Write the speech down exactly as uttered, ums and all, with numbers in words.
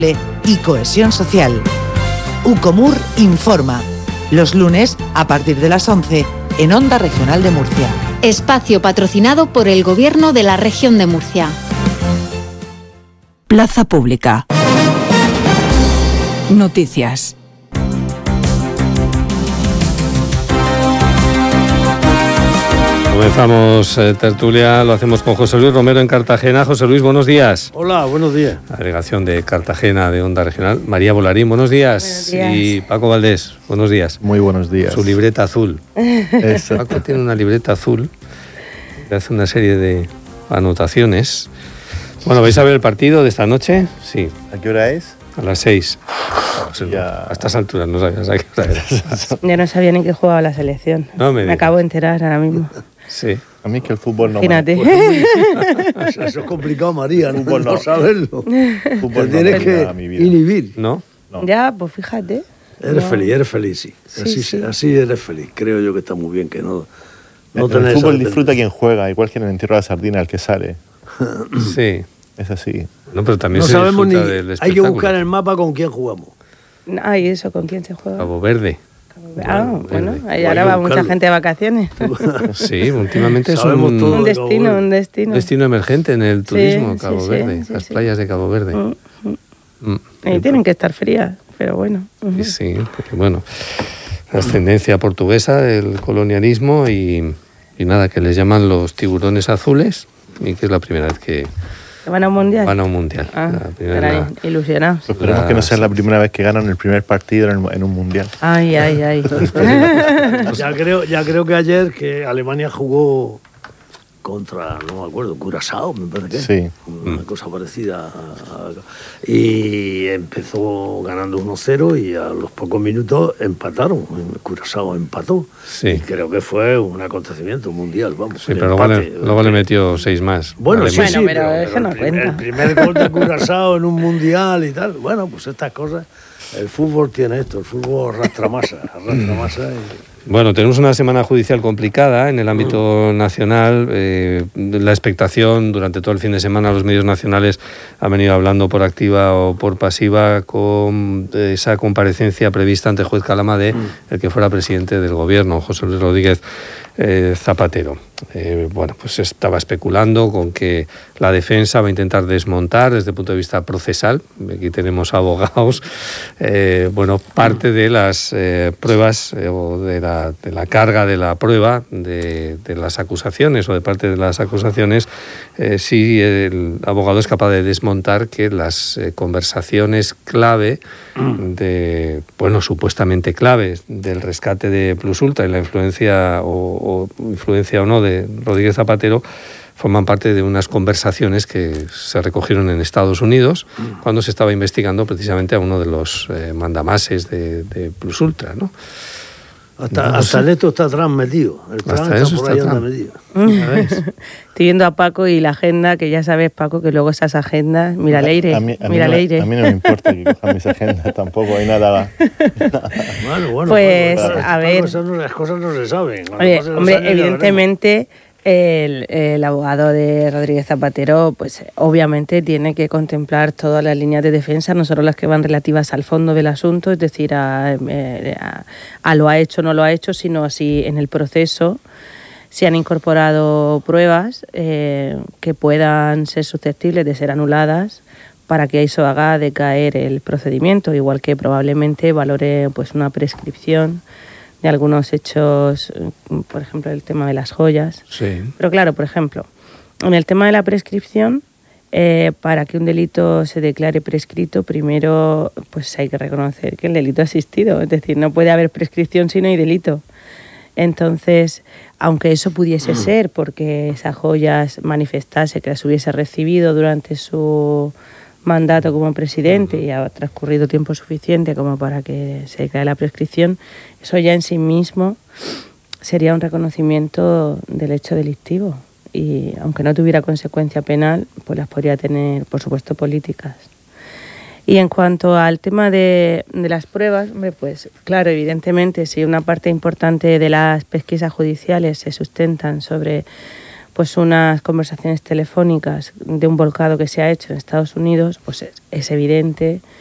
y cohesión social. Ucomur informa. Los lunes, a partir de las once, en Onda Regional de Murcia. Espacio patrocinado por el Gobierno de la Región de Murcia. Plaza Pública. Noticias. Comenzamos eh, tertulia, lo hacemos con José Luis Romero en Cartagena. José Luis, buenos días. Hola, buenos días. La delegación de Cartagena de Onda Regional. María Bolarín, buenos días. Buenos días. Y Paco Valdés, buenos días. Muy buenos días. Su libreta azul. Paco tiene una libreta azul que hace una serie de anotaciones. Bueno, ¿vais a ver el partido de esta noche? Sí. ¿A qué hora es? A las seis. Ya. A estas alturas no sabías a qué hora era. Ya no sabía ni que jugaba la selección. No me me acabo de enterar ahora mismo. Sí. A mí que el fútbol no Imagínate. me... Eso es complicado, María, no, Fútbol no. no saberlo. Fútbol Te no tienes me que gusta a mi vida. inhibir. ¿No? No. Ya, pues fíjate. Eres No. feliz, eres feliz, sí. Sí, así, sí. así eres feliz. Creo yo que está muy bien que no, no En tenés el fútbol esa disfruta quien juega, igual que en el entierro de la sardina el que sale. Sí. Es así. No, pero también No se sabemos ni. disfruta del Hay que espectáculo. buscar en el mapa con quién jugamos. Ay, ¿eso con quién se juega? Cabo Verde. Ah, Bueno, bueno, verde. ahí Hay ahora que va mucha buscarlo. gente de vacaciones. Sí, últimamente es Sabemos un, todo. Un de Cabo destino, Verde. un destino. destino emergente en el turismo, Sí, Cabo sí, Verde, sí, las sí. playas de Cabo Verde. Mm, mm. Mm. Ahí tienen que estar frías, pero bueno. Ujú. Sí, porque bueno, la ascendencia portuguesa, el colonialismo y, y nada, que les llaman los tiburones azules y que es la primera vez que ¿Van a un mundial? van a un mundial. Ah, La primera estarán vez. ilusionados. Pues esperemos Las- que no sea la primera vez que ganan el primer partido en, el- en un mundial. Ay, ay, ay. Ya creo, ya creo que ayer que Alemania jugó contra, no me acuerdo, Curazao, me parece que es. Sí. Una cosa parecida. a- a- y empezó ganando uno cero y a los pocos minutos empataron. Curazao empató. Sí. Y creo que fue un acontecimiento mundial, vamos. Sí, el pero luego le, empate. luego le metió seis más. Bueno, sí, Alemania. sí, Bueno, pero eso no el, primer- cuenta. el primer gol de Curazao en un mundial y tal. Bueno, pues estas cosas. El fútbol tiene esto, el fútbol arrastra masa, arrastra masa y... Bueno, tenemos una semana judicial complicada en el ámbito nacional. Eh, la expectación durante todo el fin de semana, los medios nacionales han venido hablando por activa o por pasiva con esa comparecencia prevista ante el juez Calama de el que fuera presidente del gobierno, José Luis Rodríguez eh, Zapatero. Eh, bueno, pues estaba especulando con que la defensa va a intentar desmontar desde el punto de vista procesal. Aquí tenemos abogados. Eh, bueno, parte de las eh, pruebas eh, o de la, de la carga de la prueba de, de las acusaciones o de parte de las acusaciones, eh, si el abogado es capaz de desmontar que las eh, conversaciones clave de, bueno, supuestamente claves del rescate de Plus Ultra y la influencia o, o influencia o no de Rodríguez Zapatero forman parte de unas conversaciones que se recogieron en Estados Unidos cuando se estaba investigando precisamente a uno de los eh, mandamases de, de Plus Ultra, ¿no? Hasta, No hasta sé. el esto está atrás metido. El Hasta plan eso está por está ahí anda atrás. metido. ¿Ya ves? Estoy viendo a Paco y la agenda, que ya sabes, Paco, que luego esas agendas... Mira, Leire, A mí, a mí mira, no, Leire. a mí no me importa que cojan mis agendas, tampoco hay nada. Bueno, bueno, Pues, bueno, a Paco, ver. esas no- las cosas no se saben. Cuando Oye, pasen los hombre, años ya evidentemente el, el abogado de Rodríguez Zapatero, pues obviamente tiene que contemplar todas las líneas de defensa, no solo las que van relativas al fondo del asunto, es decir, a, eh, a, a lo ha hecho o no lo ha hecho, sino si en el proceso se han incorporado pruebas eh, que puedan ser susceptibles de ser anuladas para que eso haga decaer el procedimiento, igual que probablemente valore pues una prescripción de algunos hechos, por ejemplo, el tema de las joyas. Sí. Pero claro, por ejemplo, en el tema de la prescripción, eh, para que un delito se declare prescrito, primero pues hay que reconocer que el delito ha existido, es decir, no puede haber prescripción si no hay delito. Entonces, aunque eso pudiese ser porque esas joyas manifestase que las hubiese recibido durante su mandato como presidente y ha transcurrido tiempo suficiente como para que se declare la prescripción, eso ya en sí mismo sería un reconocimiento del hecho delictivo y aunque no tuviera consecuencia penal, pues las podría tener, por supuesto, políticas. Y en cuanto al tema de, de las pruebas, hombre, pues claro, evidentemente, si una parte importante de las pesquisas judiciales se sustentan sobre pues unas conversaciones telefónicas de un volcado que se ha hecho en Estados Unidos, pues es, es evidente